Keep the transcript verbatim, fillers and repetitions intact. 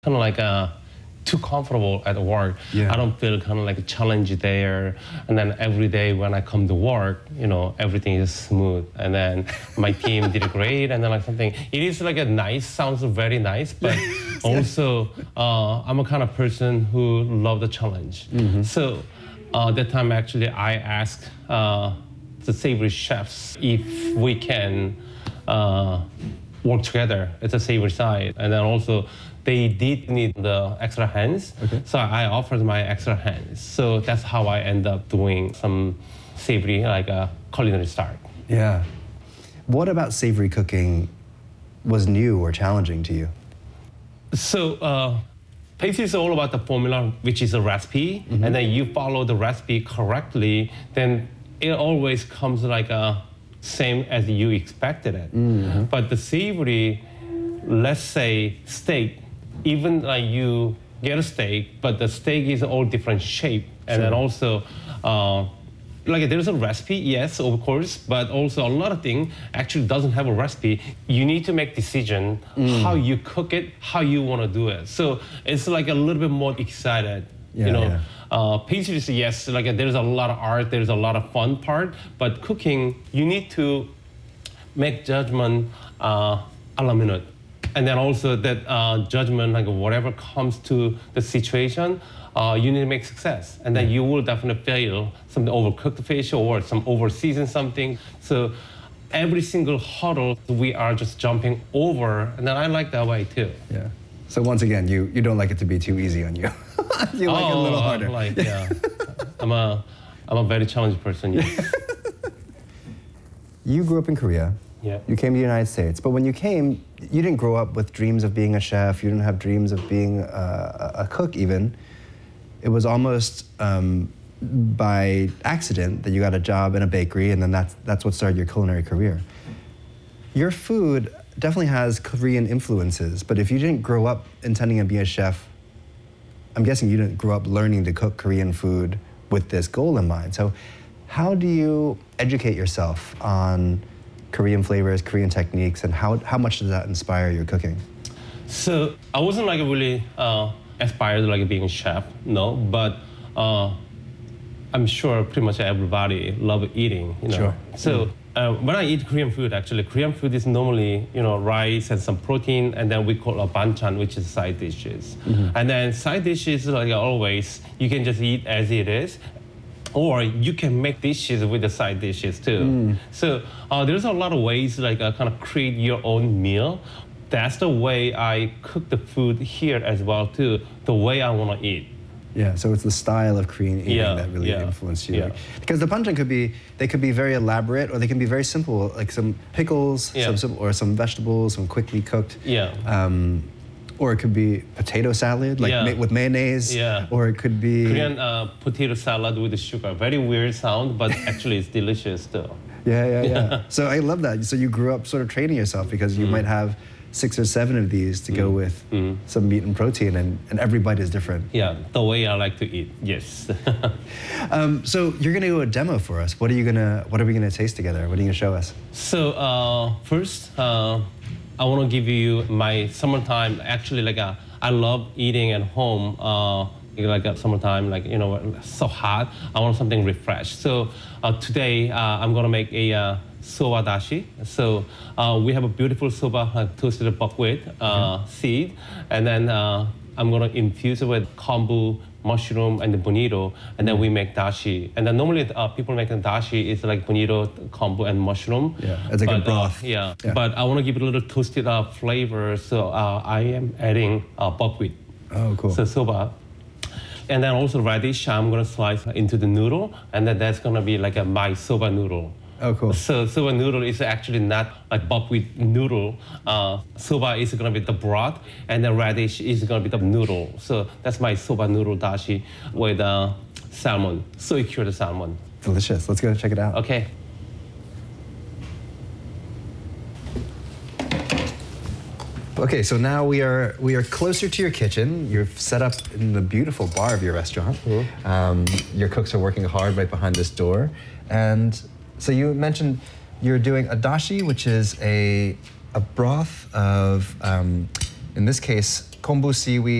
kind of like uh, too comfortable at work. Yeah. I don't feel kind of like a challenge there. And then every day when I come to work, you know, everything is smooth. And then my team did great. And then like something, it is like a nice, sounds very nice, but also uh, I'm a kind of person who love the challenge. Mm-hmm. So uh, that time actually I asked uh, the savory chefs if we can uh, work together at the savory side. And then also they did need the extra hands, okay. So I offered my extra hands. So that's how I end up doing some savory, like a culinary start. Yeah. What about savory cooking was new or challenging to you? So uh, basically it's all about the formula, which is a recipe, mm-hmm. and then you follow the recipe correctly, then it always comes like a same as you expected it. Mm-hmm. But the savory, let's say steak, even like you get a steak, but the steak is all different shape. And sure. Then also, uh, like there's a recipe, yes, of course, but also a lot of things actually doesn't have a recipe. You need to make decision mm. how you cook it, how you want to do it. So it's like a little bit more excited, yeah, you know. Yeah. Uh, pastries, yes, like there's a lot of art, there's a lot of fun part, but cooking, you need to make judgment uh, a la minute. And then also that uh, judgment, like whatever comes to the situation, uh, you need to make success. And then you will definitely fail, something overcooked fish or some over-seasoned something. So every single hurdle, we are just jumping over. And then I like that way too. Yeah. So once again, you, you don't like it to be too easy on you. You oh, like it a little harder. Like, yeah. I'm a, I'm a very challenging person, yes. You grew up in Korea. Yeah. You came to the United States, but when you came, you didn't grow up with dreams of being a chef. You didn't have dreams of being a, a cook even. It was almost um, by accident that you got a job in a bakery, and then that's, that's what started your culinary career. Your food definitely has Korean influences, but if you didn't grow up intending to be a chef, I'm guessing you didn't grow up learning to cook Korean food with this goal in mind. So how do you educate yourself on Korean flavors, Korean techniques, and how, how much does that inspire your cooking? So I wasn't like really uh, inspired like being a chef, no, but uh, I'm sure pretty much everybody love eating, you know. Sure. So uh, when I eat Korean food, actually, Korean food is normally, you know, rice and some protein, and then we call a banchan, which is side dishes. Mm-hmm. And then side dishes, like always, you can just eat as it is. Or you can make dishes with the side dishes too. Mm. So uh, there's a lot of ways like uh, kind of create your own meal. That's the way I cook the food here as well too, the way I want to eat. Yeah, so it's the style of Korean eating yeah, that really yeah, influenced you. Yeah. Because the banchan could be, they could be very elaborate or they can be very simple, like some pickles yeah. some simple, or some vegetables, some quickly cooked. Yeah. Um, Or it could be potato salad, like yeah. ma with mayonnaise. Yeah. Or it could be Korean uh, potato salad with sugar. Very weird sound, but actually it's delicious too. Yeah, yeah, yeah. So I love that. So you grew up sort of training yourself because you mm. might have six or seven of these to mm. go with mm. some meat and protein, and, and every bite is different. Yeah, the way I like to eat, yes. um, so you're gonna do a demo for us. What are you gonna, what are we gonna taste together? What are you gonna show us? So uh, first, uh, I want to give you my summertime. Actually, like uh, I love eating at home. Uh, like at summertime, like you know, so hot. I want something refreshed. So uh, today uh, I'm gonna make a uh, soba dashi. So uh, we have a beautiful soba uh, toasted buckwheat uh, okay. seed, and then uh, I'm gonna infuse it with kombu, mushroom, and the bonito, and then we make dashi. And then normally uh, people making dashi is like bonito, kombu, and mushroom. Yeah, it's like but, a broth. Uh, yeah. yeah, but I want to give it a little toasted uh, flavor, so uh, I am adding uh, buckwheat. Oh, cool. So soba. And then also radish, I'm gonna slice into the noodle, and then that's gonna be like a my soba noodle. Oh, cool. So soba noodle is actually not like buckwheat noodle. Uh, soba is gonna be the broth, and the radish is gonna be the noodle. So that's my soba noodle dashi with uh, salmon, soy cured salmon. Delicious. Let's go check it out. Okay. Okay, so now we are we are closer to your kitchen. You're set up in the beautiful bar of your restaurant. Mm-hmm. um, your cooks are working hard right behind this door, and so you mentioned you're doing a dashi, which is a a broth of, um, in this case, kombu seaweed.